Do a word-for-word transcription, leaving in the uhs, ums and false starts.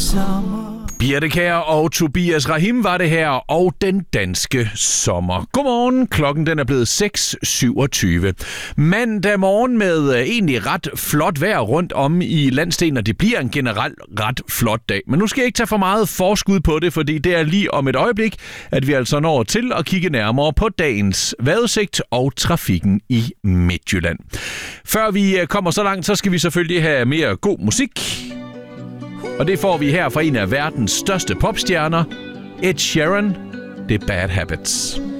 sommer. Birte Kjær og Tobias Rahim var det her, og den danske sommer. Godmorgen, klokken den er blevet seks syvogtyve. Mandag morgen med egentlig ret flot vejr rundt om i landsdelen, og det bliver en generelt ret flot dag. Men nu skal jeg ikke tage for meget forskud på det, fordi det er lige om et øjeblik, at vi altså når til at kigge nærmere på dagens vejrudsigt og trafikken i Midtjylland. Før vi kommer så langt, så skal vi selvfølgelig have mere god musik. Og det får vi her fra en af verdens største popstjerner, Ed Sheeran, The Bad Habits.